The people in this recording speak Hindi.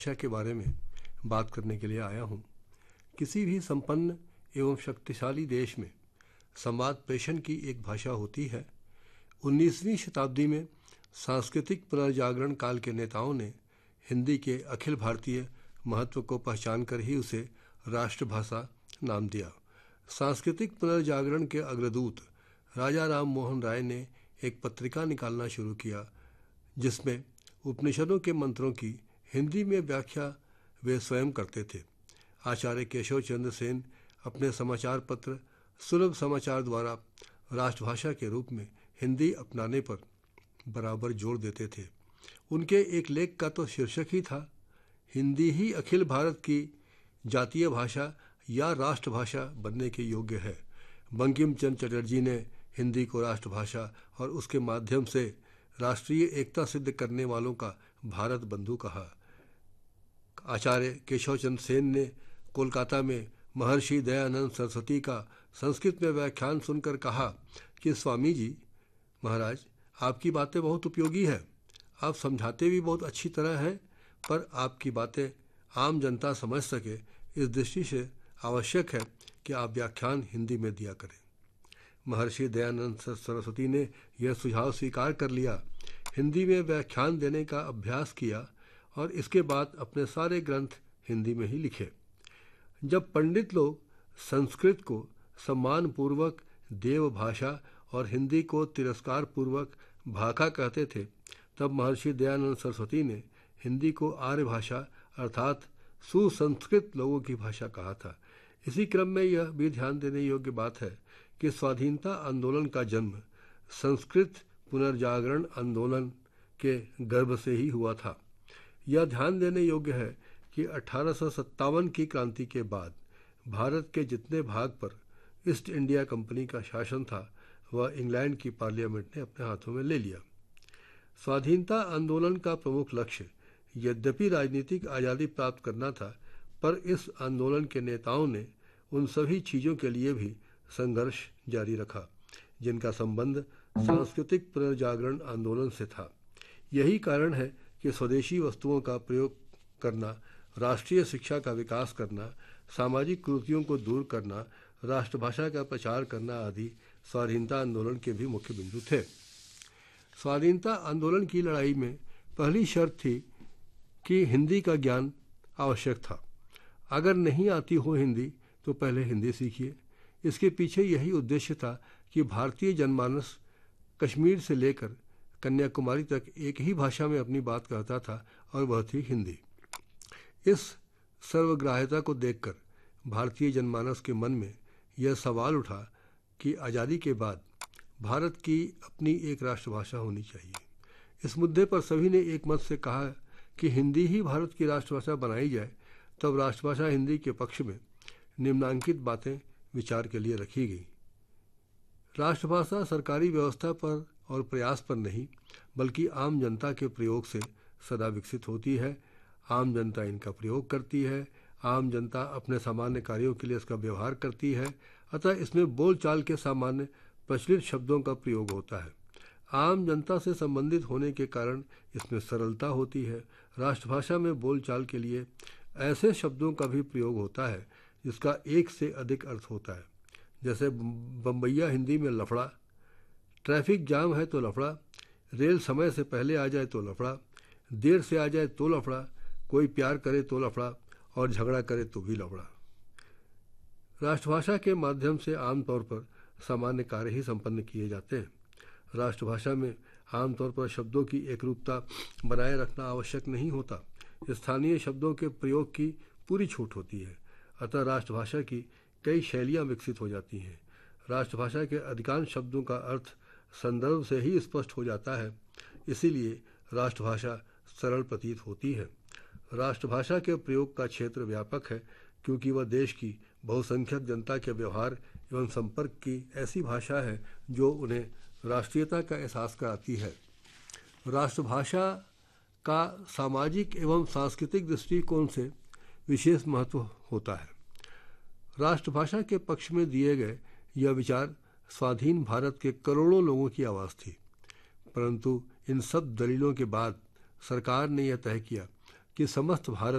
शिक्षा के बारे में बात करने के लिए आया हूँ। किसी भी संपन्न एवं शक्तिशाली देश में संवाद प्रेषण की एक भाषा होती है। 19वीं शताब्दी में सांस्कृतिक पुनर्जागरण काल के नेताओं ने हिंदी के अखिल भारतीय महत्व को पहचान कर ही उसे राष्ट्रभाषा नाम दिया। सांस्कृतिक पुनर्जागरण के अग्रदूत राजा राम मोहन राय ने एक पत्रिका निकालना शुरू किया, जिसमें उपनिषदों के मंत्रों की हिंदी में व्याख्या वे स्वयं करते थे। आचार्य केशव चंद्र सेन अपने समाचार पत्र सुलभ समाचार द्वारा राष्ट्रभाषा के रूप में हिंदी अपनाने पर बराबर जोर देते थे। उनके एक लेख का तो शीर्षक ही था, हिंदी ही अखिल भारत की जातीय भाषा या राष्ट्रभाषा बनने के योग्य है। बंकिम चंद्र चटर्जी ने हिंदी को राष्ट्रभाषा और उसके माध्यम से राष्ट्रीय एकता सिद्ध करने वालों का भारत बंधु कहा। आचार्य केशव चंद्र सेन ने कोलकाता में महर्षि दयानंद सरस्वती का संस्कृत में व्याख्यान सुनकर कहा कि स्वामी जी महाराज, आपकी बातें बहुत उपयोगी है, आप समझाते भी बहुत अच्छी तरह हैं, पर आपकी बातें आम जनता समझ सके, इस दृष्टि से आवश्यक है कि आप व्याख्यान हिंदी में दिया करें। महर्षि दयानंद सरस्वती ने यह सुझाव स्वीकार कर लिया, हिंदी में व्याख्यान देने का अभ्यास किया और इसके बाद अपने सारे ग्रंथ हिंदी में ही लिखे। जब पंडित लोग संस्कृत को सम्मानपूर्वक देव भाषा और हिंदी को तिरस्कार पूर्वक भाखा कहते थे, तब महर्षि दयानंद सरस्वती ने हिंदी को आर्य भाषा अर्थात सुसंस्कृत लोगों की भाषा कहा था। इसी क्रम में यह भी ध्यान देने योग्य बात है कि स्वाधीनता आंदोलन का जन्म संस्कृत पुनर्जागरण आंदोलन के गर्भ से ही हुआ था। यह ध्यान देने योग्य है कि 1857 की क्रांति के बाद भारत के जितने भाग पर ईस्ट इंडिया कंपनी का शासन था, वह इंग्लैंड की पार्लियामेंट ने अपने हाथों में ले लिया। स्वाधीनता आंदोलन का प्रमुख लक्ष्य यद्यपि राजनीतिक आज़ादी प्राप्त करना था, पर इस आंदोलन के नेताओं ने उन सभी चीज़ों के लिए भी संघर्ष जारी रखा जिनका संबंध सांस्कृतिक पुनर्जागरण आंदोलन से था। यही कारण है कि स्वदेशी वस्तुओं का प्रयोग करना, राष्ट्रीय शिक्षा का विकास करना, सामाजिक कुरीतियों को दूर करना, राष्ट्रभाषा का प्रचार करना आदि स्वाधीनता आंदोलन के भी मुख्य बिंदु थे। स्वाधीनता आंदोलन की लड़ाई में पहली शर्त थी कि हिंदी का ज्ञान आवश्यक था। अगर नहीं आती हो हिंदी तो पहले हिंदी सीखिए। इसके पीछे यही उद्देश्य था कि भारतीय जनमानस कश्मीर से लेकर कन्याकुमारी तक एक ही भाषा में अपनी बात कहता था और वह थी हिंदी। इस सर्वग्राह्यता को देखकर भारतीय जनमानस के मन में यह सवाल उठा कि आज़ादी के बाद भारत की अपनी एक राष्ट्रभाषा होनी चाहिए। इस मुद्दे पर सभी ने एक मत से कहा कि हिंदी ही भारत की राष्ट्रभाषा बनाई जाए। तब राष्ट्रभाषा हिंदी के पक्ष में निम्नांकित बातें विचार के लिए रखी गई। राष्ट्रभाषा सरकारी व्यवस्था पर और प्रयास पर नहीं, बल्कि आम जनता के प्रयोग से सदा विकसित होती है। आम जनता इनका प्रयोग करती है, आम जनता अपने सामान्य कार्यों के लिए इसका व्यवहार करती है, अतः इसमें बोलचाल के सामान्य प्रचलित शब्दों का प्रयोग होता है। आम जनता से संबंधित होने के कारण इसमें सरलता होती है। राष्ट्रभाषा में बोलचाल के लिए ऐसे शब्दों का भी प्रयोग होता है जिसका एक से अधिक अर्थ होता है। जैसे बम्बैया हिंदी में लफड़ा, ट्रैफिक जाम है तो लफड़ा, रेल समय से पहले आ जाए तो लफड़ा, देर से आ जाए तो लफड़ा, कोई प्यार करे तो लफड़ा और झगड़ा करे तो भी लफड़ा। राष्ट्रभाषा के माध्यम से आमतौर पर सामान्य कार्य ही संपन्न किए जाते हैं। राष्ट्रभाषा में आमतौर पर शब्दों की एकरूपता बनाए रखना आवश्यक नहीं होता। स्थानीय शब्दों के प्रयोग की पूरी छूट होती है। अतः राष्ट्रभाषा की कई शैलियाँ विकसित हो जाती हैं। राष्ट्रभाषा के अधिकांश शब्दों का अर्थ संदर्भ से ही स्पष्ट हो जाता है, इसीलिए राष्ट्रभाषा सरल प्रतीत होती है। राष्ट्रभाषा के प्रयोग का क्षेत्र व्यापक है, क्योंकि वह देश की बहुसंख्यक जनता के व्यवहार एवं संपर्क की ऐसी भाषा है जो उन्हें राष्ट्रीयता का एहसास कराती है। राष्ट्रभाषा का सामाजिक एवं सांस्कृतिक दृष्टिकोण से विशेष महत्व होता है। राष्ट्रभाषा के पक्ष में दिए गए यह विचार स्वाधीन भारत के करोड़ों लोगों की आवाज़ थी, परंतु इन सब दलीलों के बाद सरकार ने यह तय किया कि समस्त भारत